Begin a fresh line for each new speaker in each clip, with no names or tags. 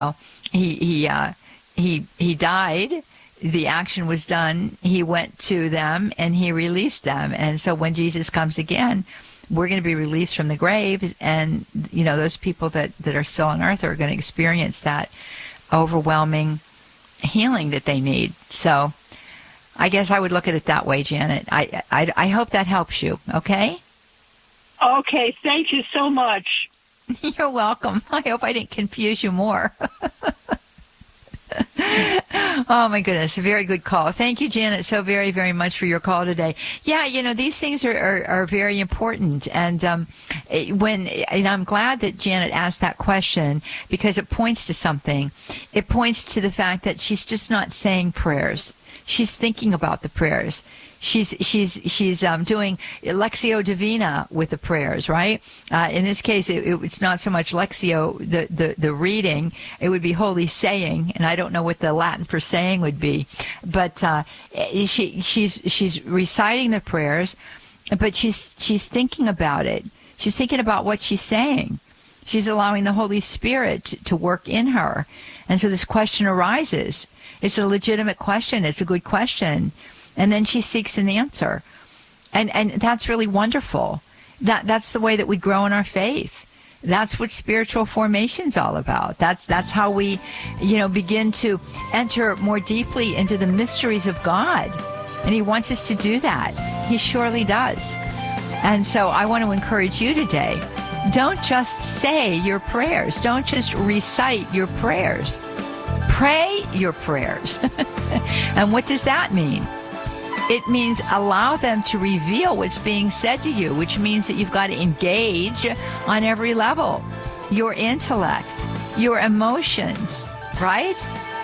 he died. The action was done. He went to them and he released them. And so when Jesus comes again, we're going to be released from the grave. And, those people that are still on earth are going to experience that overwhelming healing that they need. So I guess I would look at it that way, Janet. I hope that helps you. Okay?
Okay. Thank you so much.
You're welcome. I hope I didn't confuse you more. Oh, my goodness. A very good call. Thank you, Janet, so very, very much for your call today. Yeah, these things are very important. And I'm glad that Janet asked that question because it points to something. It points to the fact that she's just not saying prayers. She's thinking about the prayers. She's doing Lectio Divina with the prayers, right? In this case, it's not so much Lectio, the reading. It would be holy saying, and I don't know what the Latin for saying would be. But she's reciting the prayers, but she's thinking about it. She's thinking about what she's saying. She's allowing the Holy Spirit to work in her. And so this question arises. It's a legitimate question. It's a good question. And then she seeks an answer. And that's really wonderful. That's the way that we grow in our faith. That's what spiritual formation's all about. That's how we, begin to enter more deeply into the mysteries of God. And he wants us to do that. He surely does. And so I want to encourage you today. Don't just say your prayers. Don't just recite your prayers. Pray your prayers. And what does that mean? It means allow them to reveal what's being said to you, which means that you've got to engage on every level. Your intellect, your emotions, right?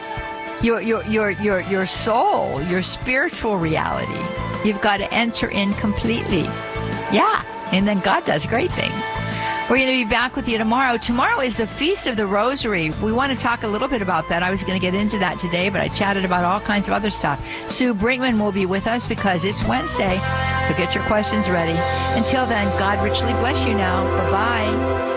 Your soul, your spiritual reality. You've got to enter in completely. Yeah, and then God does great things. We're going to be back with you tomorrow. Tomorrow is the Feast of the Rosary. We want to talk a little bit about that. I was going to get into that today, but I chatted about all kinds of other stuff. Sue Brinkman will be with us because it's Wednesday, so get your questions ready. Until then, God richly bless you now. Bye-bye.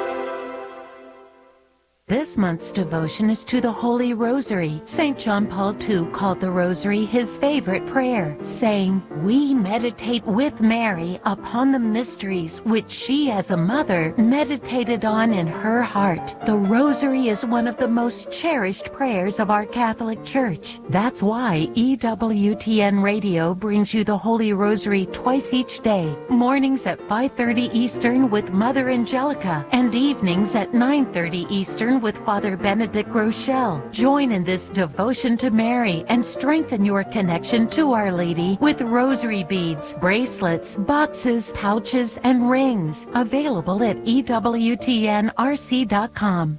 This month's devotion is to the Holy Rosary. St. John Paul II called the Rosary his favorite prayer, saying, "We meditate with Mary upon the mysteries which she as a mother meditated on in her heart." The Rosary is one of the most cherished prayers of our Catholic Church. That's why EWTN Radio brings you the Holy Rosary twice each day, mornings at 5:30 Eastern with Mother Angelica, and evenings at 9:30 Eastern with Father Benedict Rochelle. Join in this devotion to Mary and strengthen your connection to Our Lady with rosary beads, bracelets, boxes, pouches, and rings. Available at EWTNRC.com.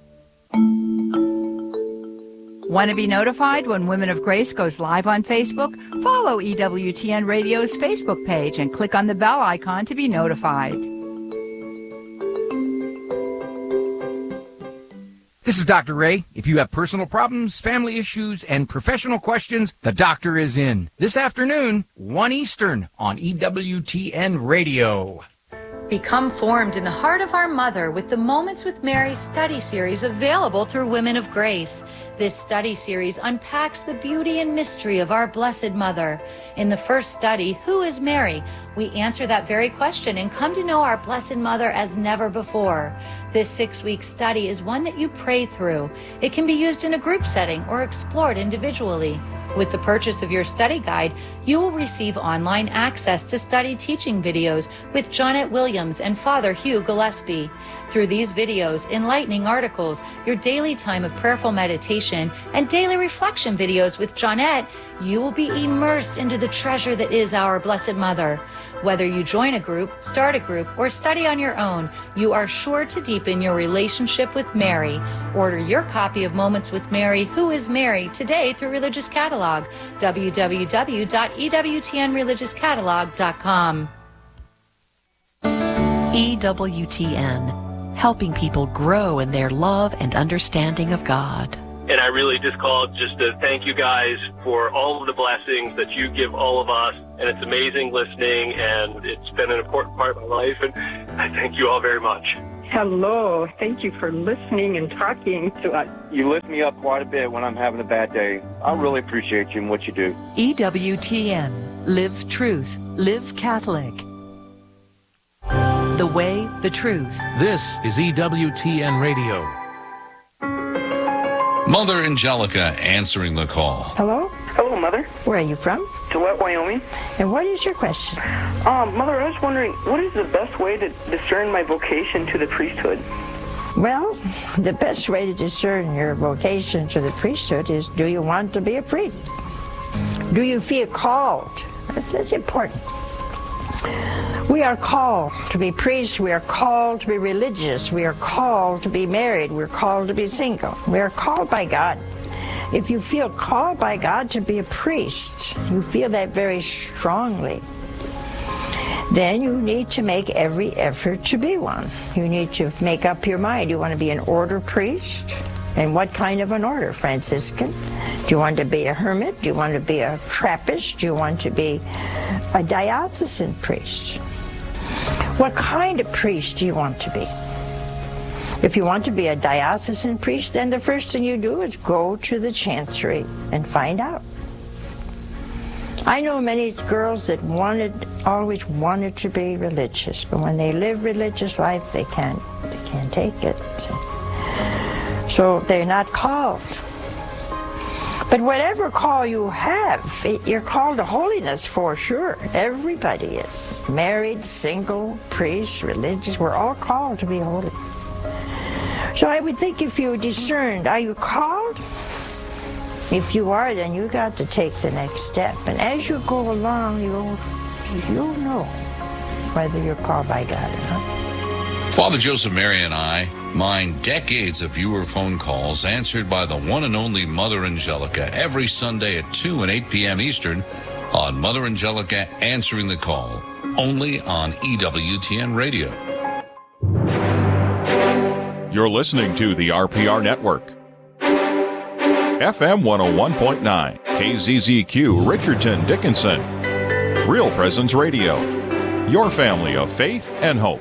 Want to be notified when Women of Grace goes live on Facebook? Follow EWTN Radio's Facebook page and click on the bell icon to be notified.
This is Dr. Ray. If you have personal problems, family issues, and professional questions, the doctor is in. This afternoon, 1 Eastern on EWTN Radio.
Become formed in the heart of our Mother with the Moments with Mary study series available through Women of Grace. This study series unpacks the beauty and mystery of our Blessed Mother. In the first study, Who is Mary? We answer that very question and come to know our Blessed Mother as never before. This 6-week study is one that you pray through. It can be used in a group setting or explored individually. With the purchase of your study guide, you will receive online access to study teaching videos with Jonette Williams and Father Hugh Gillespie. Through these videos, enlightening articles, your daily time of prayerful meditation, and daily reflection videos with Jonette, you will be immersed into the treasure that is our Blessed Mother. Whether you join a group, start a group, or study on your own, you are sure to deepen your relationship with Mary. Order your copy of Moments with Mary, Who is Mary, today through Religious Catalog, www.ewtnreligiouscatalog.com.
EWTN, helping people grow in their love and understanding of God.
And I really just called just to thank you guys for all of the blessings that you give all of us. And it's amazing listening, and it's been an important part of my life. And I thank you all very much.
Hello. Thank you for listening and talking to us.
You lift me up quite a bit when I'm having a bad day. I really appreciate you and what you do.
EWTN. Live Truth. Live Catholic. The way, the truth.
This is EWTN Radio.
Mother Angelica answering the call.
Hello?
Hello, Mother.
Where are you from?
Gillette, Wyoming.
And what is your question?
Mother, I was wondering, what is the best way to discern my vocation to the priesthood?
Well, the best way to discern your vocation to the priesthood is, do you want to be a priest? Do you feel called? That's important. We are called to be priests. We are called to be religious. We are called to be married. We're called to be single. We are called by God. If you feel called by God to be a priest, you feel that very strongly, then you need to make every effort to be one. You need to make up your mind. You want to be an order priest? And what kind of an order? Franciscan? Do you want to be a hermit? Do you want to be a Trappist? Do you want to be a diocesan priest? What kind of priest do you want to be? If you want to be a diocesan priest, then the first thing you do is go to the chancery and find out. I know many girls that always wanted to be religious, but when they live religious life, they can't take it. So they're not called. But whatever call you have, you're called to holiness for sure. Everybody is. Married, single, priest, religious, we're all called to be holy. So I would think if you discerned, are you called? If you are, then you got to take the next step. And as you go along, you'll know whether you're called by God or not.
Father Joseph Mary and I mine decades of viewer phone calls answered by the one and only Mother Angelica every Sunday at 2 and 8 p.m. Eastern on Mother Angelica Answering the Call, only on EWTN Radio.
You're listening to the RPR Network. FM 101.9, KZZQ, Richardson, Dickinson. Real Presence Radio. Your family of faith and hope.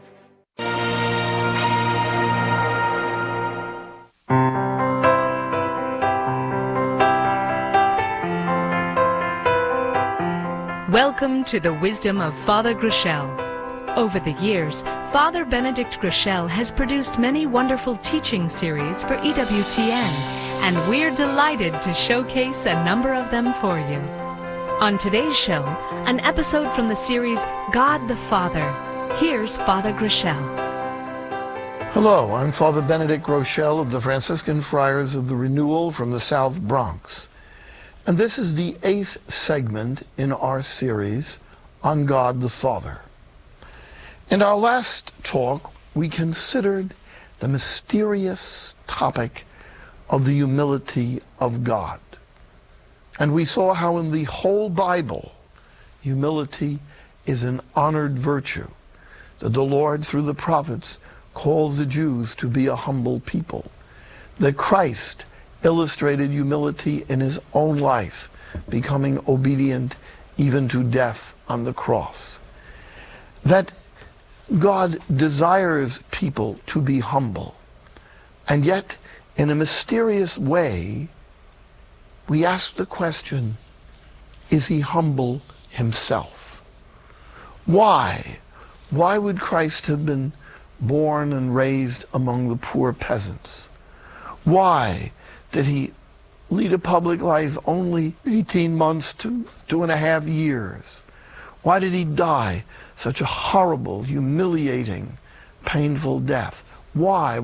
Welcome to the wisdom of Father Groeschel. Over the years, Father Benedict Groeschel has produced many wonderful teaching series for EWTN, and we're delighted to showcase a number of them for you. On today's show, an episode from the series God the Father. Here's Father Groeschel.
Hello, I'm Father Benedict Groeschel of the Franciscan Friars of the Renewal from the South Bronx. And this is the 8th segment in our series on God the Father. In our last talk, we considered the mysterious topic of the humility of God. And we saw how in the whole Bible, humility is an honored virtue, that the Lord, through the prophets, called the Jews to be a humble people, that Christ illustrated humility in his own life, becoming obedient even to death on the cross, that God desires people to be humble, and yet in a mysterious way we ask the question, is he humble himself? Why would Christ have been born and raised among the poor peasants? Why did he lead a public life only 18 months to 2.5 years? Why did he die such a horrible, humiliating, painful death? Why?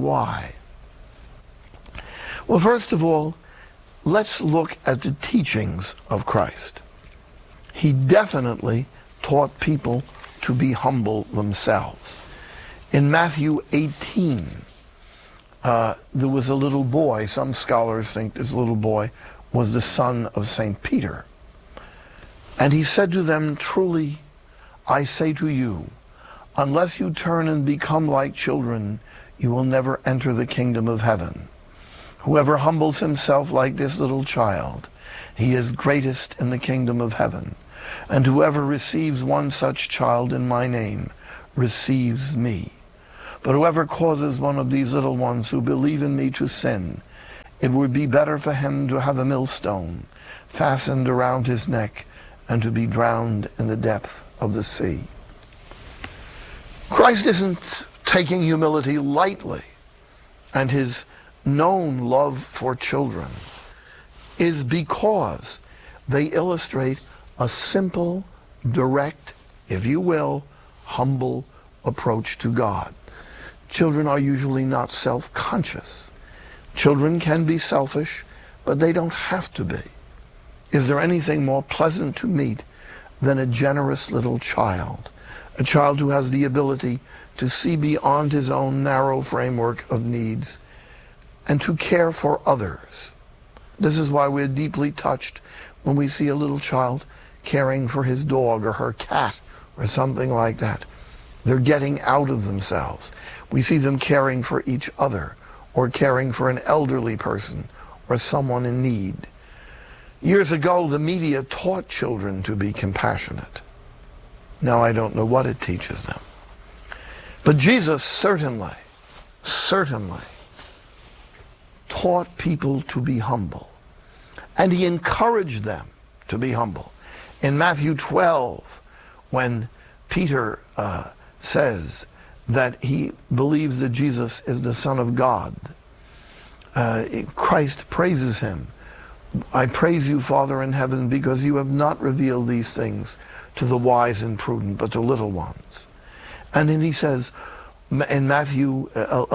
Well, first of all, let's look at the teachings of Christ. He definitely taught people to be humble themselves. In Matthew 18, there was a little boy. Some scholars think this little boy was the son of St. Peter. And he said to them, truly, I say to you, unless you turn and become like children, you will never enter the kingdom of heaven. Whoever humbles himself like this little child, he is greatest in the kingdom of heaven. And whoever receives one such child in my name receives me. But whoever causes one of these little ones who believe in me to sin, it would be better for him to have a millstone fastened around his neck and to be drowned in the depth of the sea. Christ isn't taking humility lightly, and his known love for children is because they illustrate a simple, direct, if you will, humble approach to God. Children are usually not self-conscious. Children can be selfish, but they don't have to be. Is there anything more pleasant to meet than a generous little child? A child who has the ability to see beyond his own narrow framework of needs and to care for others. This is why we're deeply touched when we see a little child caring for his dog or her cat or something like that. They're getting out of themselves. We see them caring for each other or caring for an elderly person or someone in need. Years ago, the media taught children to be compassionate. Now I don't know what it teaches them. But Jesus certainly taught people to be humble. And he encouraged them to be humble. In Matthew 12, when Peter says that he believes that Jesus is the Son of God, Christ praises him. I praise you, Father in heaven, because you have not revealed these things to the wise and prudent, but to little ones. And then he says in Matthew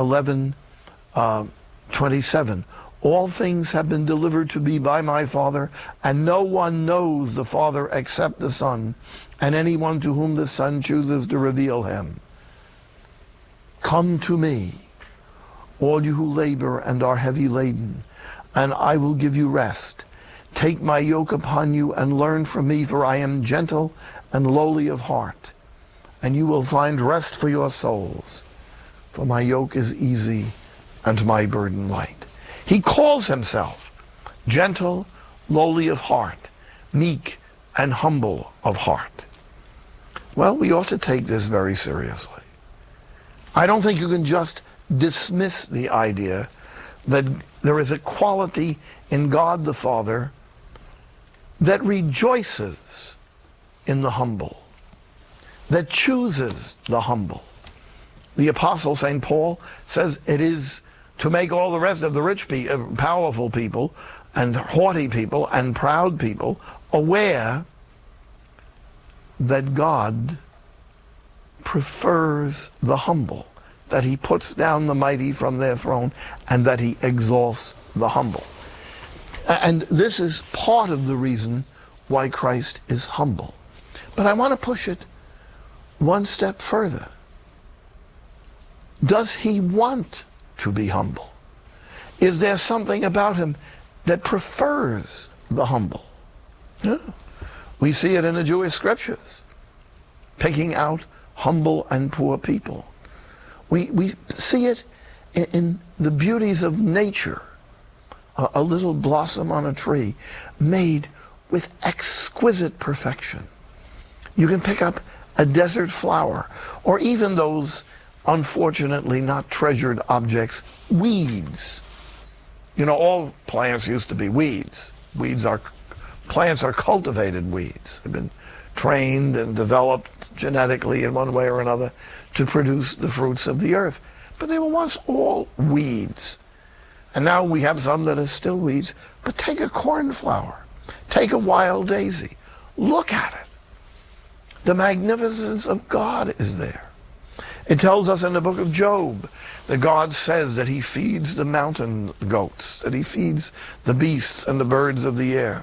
11:27, all things have been delivered to me by my Father, and no one knows the Father except the Son, and anyone to whom the Son chooses to reveal him. Come to me, all you who labor and are heavy laden, and I will give you rest. Take my yoke upon you and learn from me, for I am gentle and lowly of heart, and you will find rest for your souls. For my yoke is easy and my burden light. He calls himself gentle, lowly of heart, meek, and humble of heart. Well, we ought to take this very seriously. I don't think you can just dismiss the idea that there is a quality in God the Father that rejoices in the humble, that chooses the humble. The Apostle St. Paul says it is to make all the rest of the rich, powerful people, and haughty people, and proud people aware that God prefers the humble, that he puts down the mighty from their throne, and that he exalts the humble. And this is part of the reason why Christ is humble. But I want to push it one step further. Does he want to be humble? Is there something about him that prefers the humble? No. We see it in the Jewish scriptures, picking out humble and poor people. We see it in the beauties of nature. A little blossom on a tree made with exquisite perfection. You can pick up a desert flower, or even those unfortunately not treasured objects, weeds. You know, all plants used to be weeds. Plants are cultivated weeds. They've been trained and developed genetically in one way or another to produce the fruits of the earth. But they were once all weeds. And now we have some that are still weeds. But take a cornflower. Take a wild daisy. Look at it. The magnificence of God is there. It tells us in the book of Job that God says that he feeds the mountain goats, that he feeds the beasts and the birds of the air.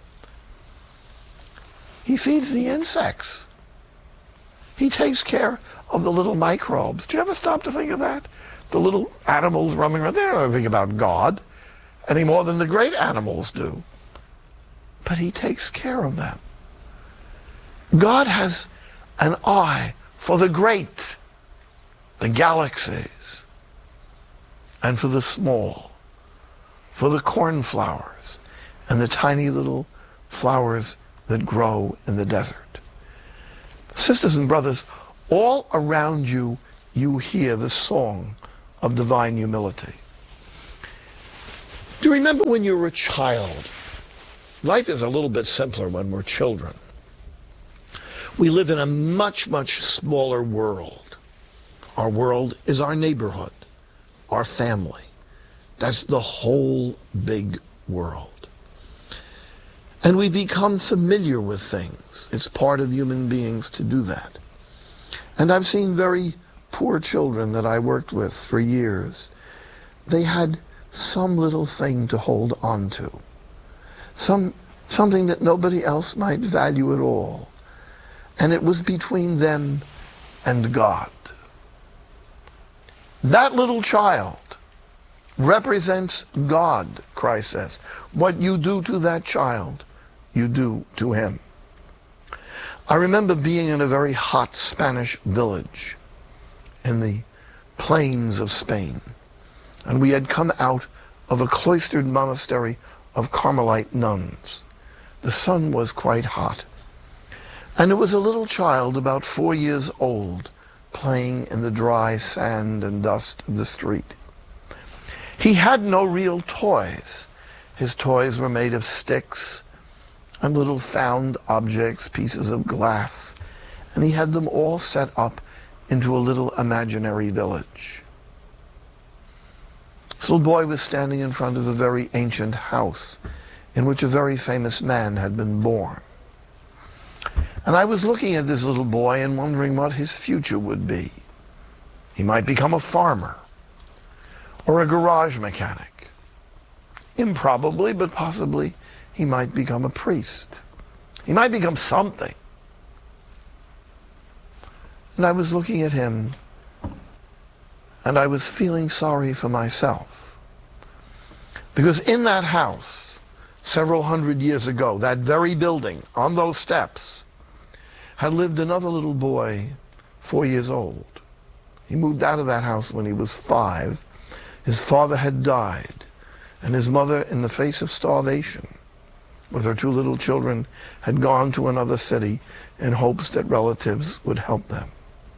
He feeds the insects. He takes care of the little microbes. Do you ever stop to think of that? The little animals roaming around, they don't know anything about God any more than the great animals do. But he takes care of them. God has an eye for the great, the galaxies, and for the small, for the cornflowers and the tiny little flowers that grow in the desert. Sisters and brothers, all around you you hear the song of divine humility. Do you remember when you were a child? Life is a little bit simpler when we're children. We live in a much, much smaller world. Our world is our neighborhood, our family. That's the whole big world. And we become familiar with things. It's part of human beings to do that. And I've seen very poor children that I worked with for years. They had some little thing to hold on to. Something that nobody else might value at all. And it was between them and God. That little child represents God, Christ says. What you do to that child, you do to him. I remember being in a very hot Spanish village in the plains of Spain. And we had come out of a cloistered monastery of Carmelite nuns. The sun was quite hot. And there was a little child about 4 years old playing in the dry sand and dust of the street. He had no real toys. His toys were made of sticks and little found objects, pieces of glass, and he had them all set up into a little imaginary village. This little boy was standing in front of a very ancient house in which a very famous man had been born. And I was looking at this little boy and wondering what his future would be. He might become a farmer or a garage mechanic. Improbably, but possibly, he might become a priest. He might become something. And I was looking at him, and I was feeling sorry for myself. Because in that house, several hundred years ago, that very building, on those steps, had lived another little boy, 4 years old. He moved out of that house when he was 5. His father had died, and his mother, in the face of starvation, with her 2 little children, had gone to another city in hopes that relatives would help them.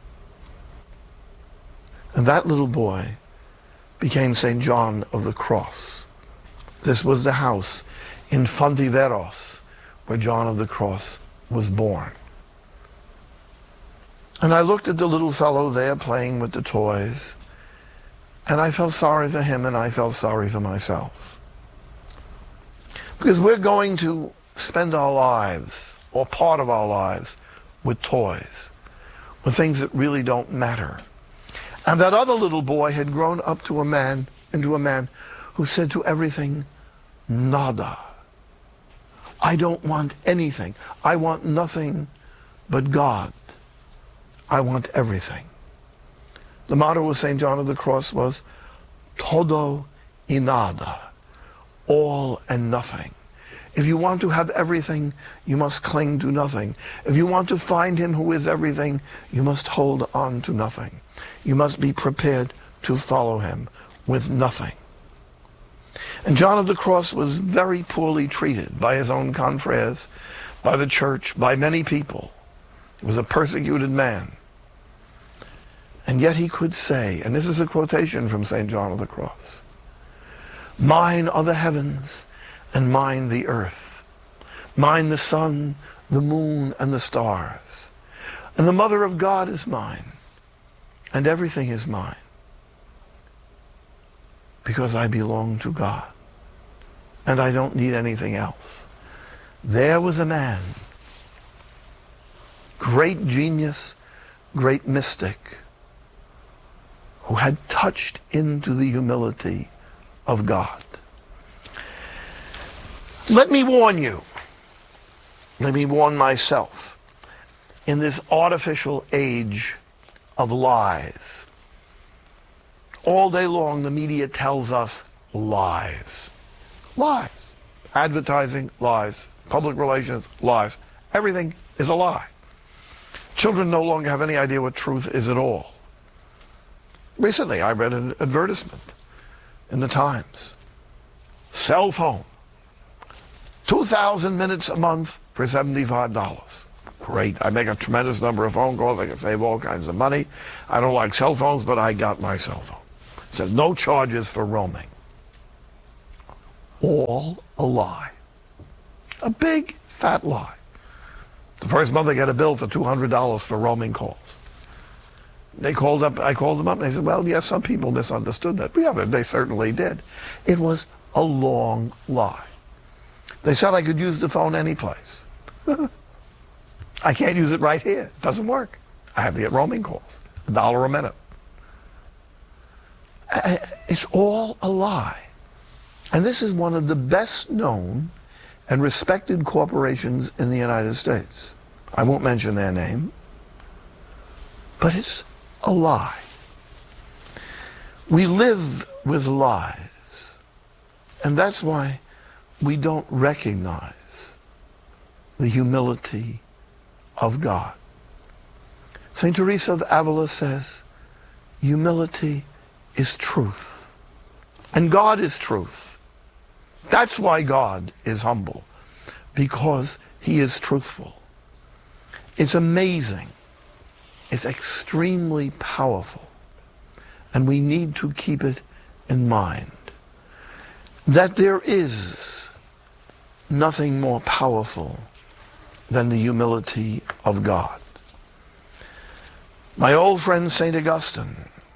And that little boy became St. John of the Cross. This was the house in Fontiveros where John of the Cross was born. And I looked at the little fellow there playing with the toys, and I felt sorry for him and I felt sorry for myself. Because we're going to spend our lives, or part of our lives, with toys, with things that really don't matter. And that other little boy had grown up to into a man who said to everything, nada. I don't want anything. I want nothing but God. I want everything. The motto of St. John of the Cross was, todo y nada, all and nothing. If you want to have everything, you must cling to nothing. If you want to find him who is everything, you must hold on to nothing. You must be prepared to follow him with nothing. And John of the Cross was very poorly treated by his own confreres, by the church, by many people. He was a persecuted man. And yet he could say, and this is a quotation from St. John of the Cross, mine are the heavens and mine the earth. Mine the sun, the moon, and the stars. And the mother of God is mine. And everything is mine. Because I belong to God. And I don't need anything else. There was a man, great genius, great mystic, who had touched into the humility of God. Let me warn you, let me warn myself, in this artificial age of lies. All day long the media tells us lies. Lies. Advertising, lies. Public relations, lies. Everything is a lie. Children no longer have any idea what truth is at all. Recently I read an advertisement in the Times. Cell phone. 2,000 minutes a month for $75. Great. I make a tremendous number of phone calls. I can save all kinds of money. I don't like cell phones, but I got my cell phone. It says no charges for roaming. All a lie. A big, fat lie. The first month I got a bill for $200 for roaming calls. I called them up, and they said, well, yes, some people misunderstood that. Yeah, but they certainly did. It was a long lie. They said I could use the phone any place. I can't use it right here. It doesn't work. I have to get roaming calls, $1 a minute. It's all a lie. And this is one of the best known and respected corporations in the United States. I won't mention their name, but it's a lie. We live with lies, and that's why we don't recognize the humility of God. St. Teresa of Avila says, humility is truth, and God is truth. That's why God is humble, because he is truthful. It's amazing. It's extremely powerful. And we need to keep it in mind that there is nothing more powerful than the humility of God. My old friend St. Augustine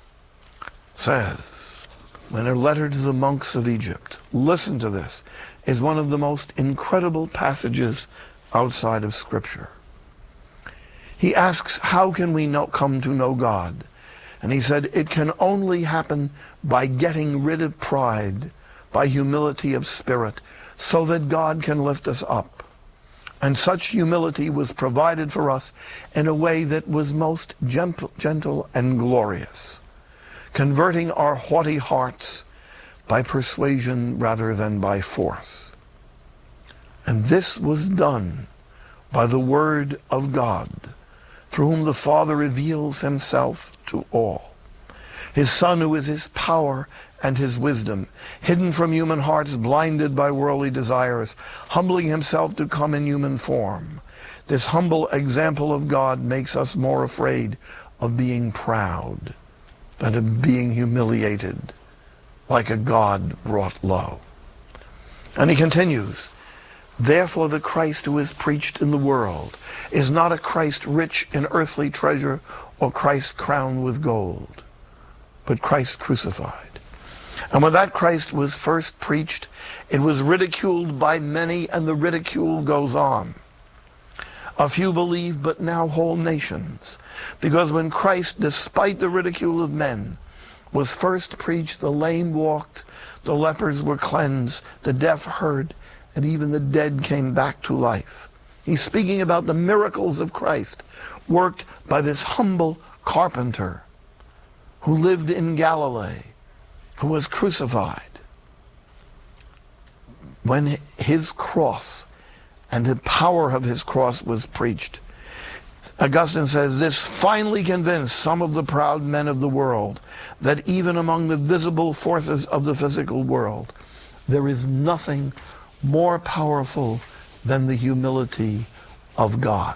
says, in a letter to the monks of Egypt, listen to this, is one of the most incredible passages outside of Scripture. He asks, how can we come to know God? And he said, it can only happen by getting rid of pride, by humility of spirit, so that God can lift us up. And such humility was provided for us in a way that was most gentle and glorious, converting our haughty hearts by persuasion rather than by force. And this was done by the Word of God, through whom the Father reveals himself to all. His Son, who is his power and his wisdom, hidden from human hearts, blinded by worldly desires, humbling himself to come in human form. This humble example of God makes us more afraid of being proud than of being humiliated, like a God wrought low. And he continues, therefore the Christ who is preached in the world is not a Christ rich in earthly treasure or Christ crowned with gold, but Christ crucified. And when that Christ was first preached, it was ridiculed by many, and the ridicule goes on. A few believe, but now whole nations. Because when Christ, despite the ridicule of men, was first preached, the lame walked, the lepers were cleansed, the deaf heard, and even the dead came back to life. He's speaking about the miracles of Christ, worked by this humble carpenter who lived in Galilee, who was crucified. When his cross and the power of his cross was preached, Augustine says, this finally convinced some of the proud men of the world that even among the visible forces of the physical world, there is nothing more powerful than the humility of God.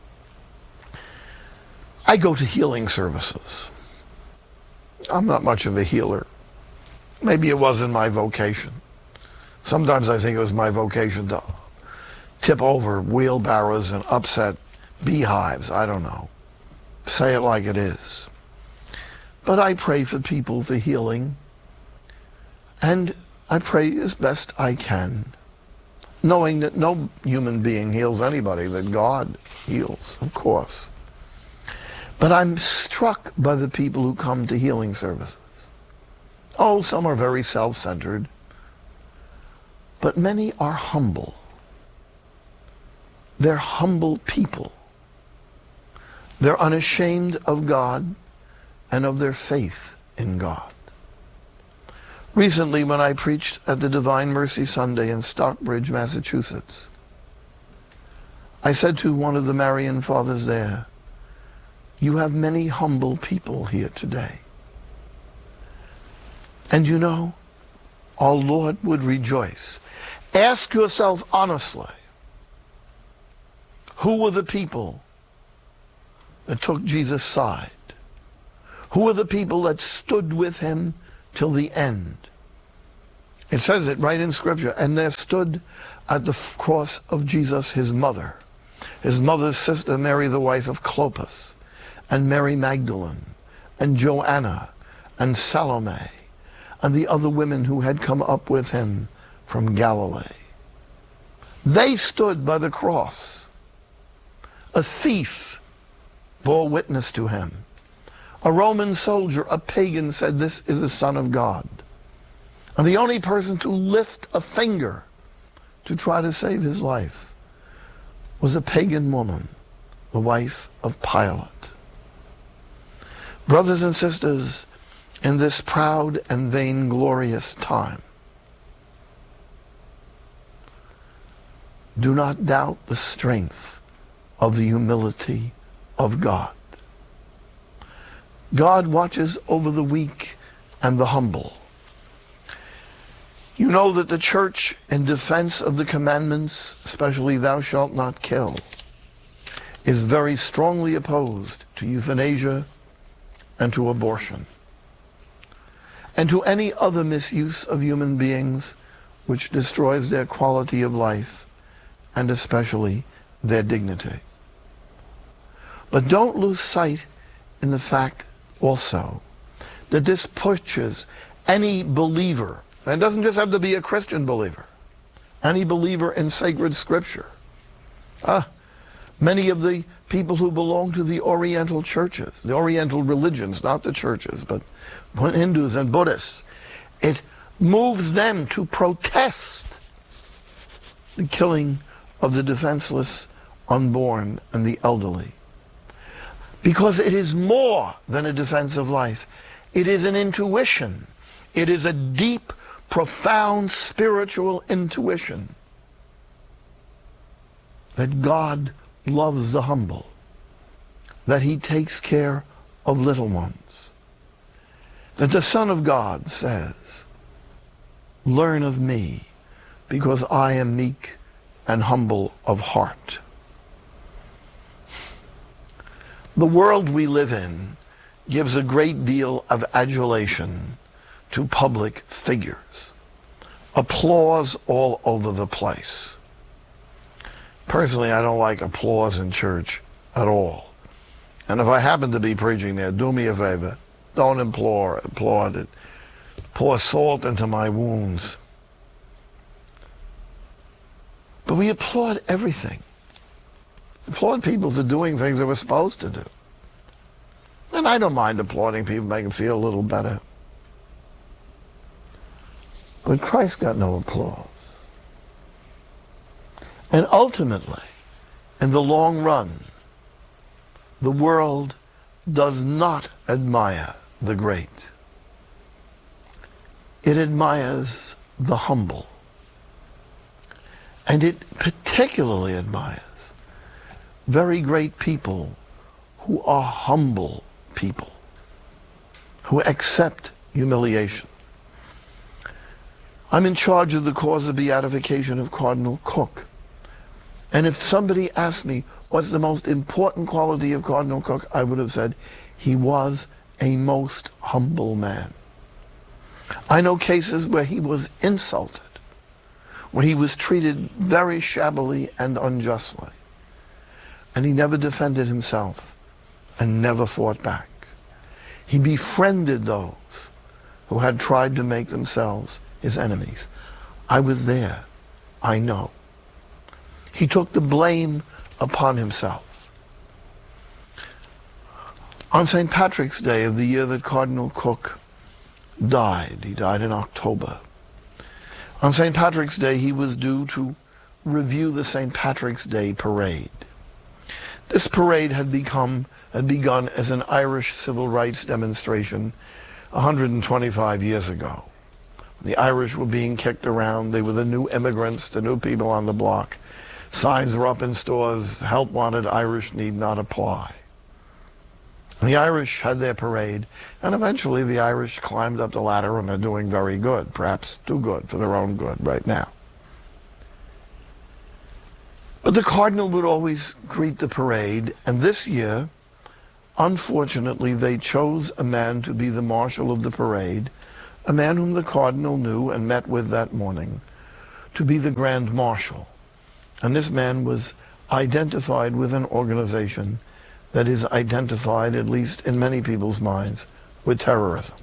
I go to healing services. I'm not much of a healer. Maybe it wasn't my vocation. Sometimes I think it was my vocation to tip over wheelbarrows and upset beehives. I don't know. Say it like it is. But I pray for people for healing, and I pray as best I can, knowing that no human being heals anybody, that God heals, of course. But I'm struck by the people who come to healing services. Oh, some are very self-centered, but many are humble. They're humble people. They're unashamed of God and of their faith in God. Recently, when I preached at the Divine Mercy Sunday in Stockbridge, Massachusetts, I said to one of the Marian fathers there, you have many humble people here today. And you know, our Lord would rejoice. Ask yourself honestly, who were the people that took Jesus' side? Who are the people that stood with him till the end? It says it right in Scripture. And there stood at the cross of Jesus his mother's sister Mary, the wife of Clopas, and Mary Magdalene, and Joanna, and Salome, and the other women who had come up with him from Galilee. They stood by the cross. A thief bore witness to him. A Roman soldier, a pagan, said, "This is the Son of God." And the only person to lift a finger to try to save his life was a pagan woman, the wife of Pilate. Brothers and sisters, in this proud and vainglorious time, do not doubt the strength of the humility of God. God watches over the weak and the humble. You know that the church, in defense of the commandments, especially thou shalt not kill, is very strongly opposed to euthanasia and to abortion, and to any other misuse of human beings which destroys their quality of life and especially their dignity. But don't lose sight in the fact also that this pushes any believer, and it doesn't just have to be a Christian believer, any believer in sacred scripture. Many of the people who belong to the Oriental churches, the Oriental religions, not the churches, but Hindus and Buddhists, it moves them to protest the killing of the defenseless, unborn, and the elderly. Because it is more than a defense of life. It is an intuition. It is a deep, profound spiritual intuition that God loves the humble, that he takes care of little ones, that the Son of God says, "Learn of me, because I am meek and humble of heart." The world we live in gives a great deal of adulation to public figures. Applause all over the place. Personally, I don't like applause in church at all. And if I happen to be preaching there, do me a favor. Don't applaud it. Pour salt into my wounds. But we applaud everything. Applaud people for doing things they were supposed to do. And I don't mind applauding people, make them feel a little better. But Christ got no applause. And ultimately, in the long run, the world does not admire the great. It admires the humble. And it particularly admires very great people who are humble people, who accept humiliation. I'm in charge of the cause of beatification of Cardinal Cook. And if somebody asked me what's the most important quality of Cardinal Cook, I would have said he was a most humble man. I know cases where he was insulted, where he was treated very shabbily and unjustly. And he never defended himself and never fought back. He befriended those who had tried to make themselves his enemies. I was there. I know. He took the blame upon himself. On St. Patrick's Day of the year that Cardinal Cook died, he died in October. On St. Patrick's Day, he was due to review the St. Patrick's Day parade. This parade had begun as an Irish civil rights demonstration 125 years ago. The Irish were being kicked around. They were the new immigrants, the new people on the block. Signs were up in stores, "Help wanted, Irish need not apply." And the Irish had their parade, and eventually the Irish climbed up the ladder and are doing very good, perhaps too good for their own good right now. But the Cardinal would always greet the parade, and this year Unfortunately, they chose a man to be the marshal of the parade, a man whom the cardinal knew and met with that morning, to be the grand marshal. And this man was identified with an organization that is identified, at least in many people's minds, with terrorism.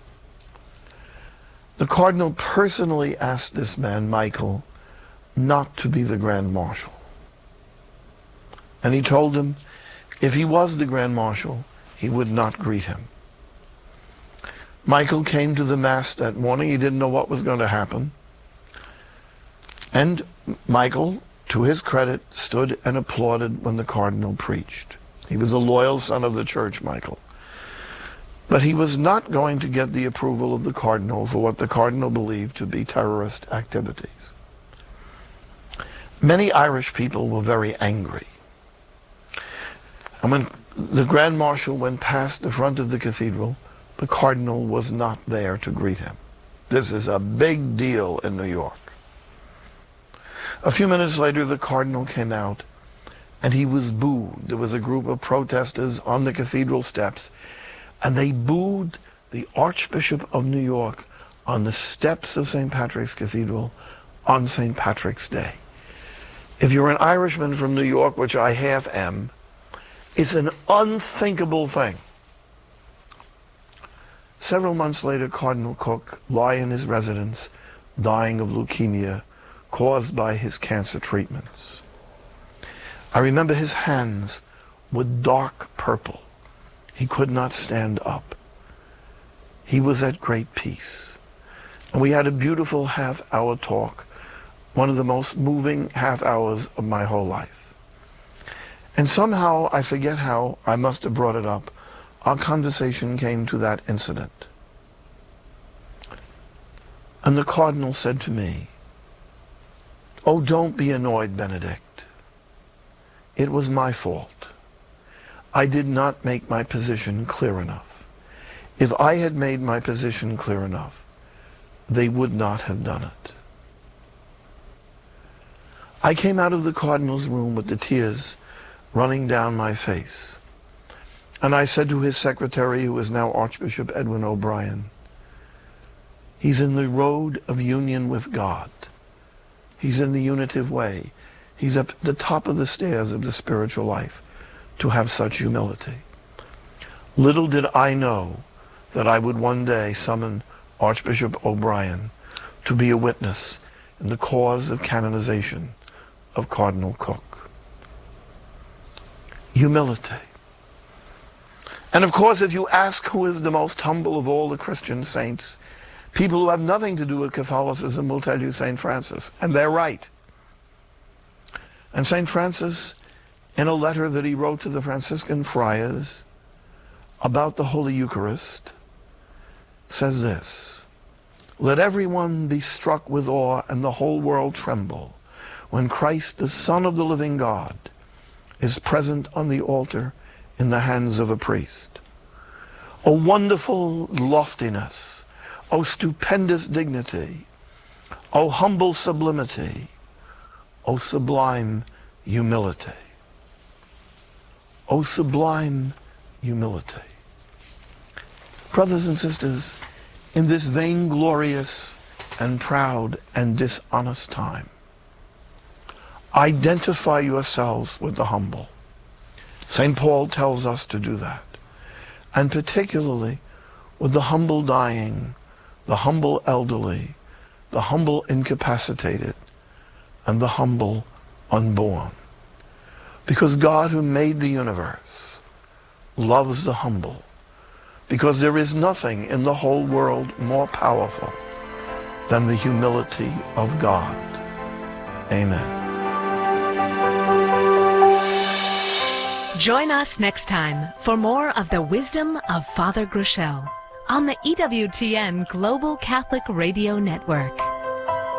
The cardinal personally asked this man, Michael, not to be the grand marshal. And he told him if he was the grand marshal, he would not greet him. Michael came to the Mass that morning. He didn't know what was going to happen. And Michael, to his credit, stood and applauded when the cardinal preached. He was a loyal son of the church, Michael. But he was not going to get the approval of the cardinal for what the cardinal believed to be terrorist activities. Many Irish people were very angry. And when the Grand Marshal went past the front of the cathedral, the cardinal was not there to greet him. This is a big deal in New York. A few minutes later, the cardinal came out, and he was booed. There was a group of protesters on the cathedral steps, and they booed the Archbishop of New York on the steps of St. Patrick's Cathedral on St. Patrick's Day. If you're an Irishman from New York, which I half am, it's an unthinkable thing. Several months later, Cardinal Cook lay in his residence, dying of leukemia caused by his cancer treatments. I remember his hands were dark purple. He could not stand up. He was at great peace. And we had a beautiful half-hour talk, one of the most moving half hours of my whole life. And somehow, I forget how, I must have brought it up, our conversation came to that incident. And the cardinal said to me, "Oh, don't be annoyed, Benedict. It was my fault. I did not make my position clear enough. If I had made my position clear enough, they would not have done it." I came out of the cardinal's room with the tears running down my face. And I said to his secretary, who is now Archbishop Edwin O'Brien, he's in the road of union with God. He's in the unitive way. He's at the top of the stairs of the spiritual life to have such humility. Little did I know that I would one day summon Archbishop O'Brien to be a witness in the cause of canonization of Cardinal Cook. Humility. And of course, if you ask who is the most humble of all the Christian saints, people who have nothing to do with Catholicism will tell you St. Francis, and they're right. And St. Francis, in a letter that he wrote to the Franciscan friars about the Holy Eucharist, says this: "Let everyone be struck with awe and the whole world tremble when Christ, the Son of the living God, is present on the altar in the hands of a priest. O wonderful loftiness, O stupendous dignity, O humble sublimity, O sublime humility." O sublime humility. Brothers and sisters, in this vainglorious and proud and dishonest time, identify yourselves with the humble. St. Paul tells us to do that. And particularly with the humble dying, the humble elderly, the humble incapacitated, and the humble unborn. Because God, who made the universe, loves the humble. Because there is nothing in the whole world more powerful than the humility of God. Amen.
Join us next time for more of the wisdom of Father Groeschel on the EWTN Global Catholic Radio Network.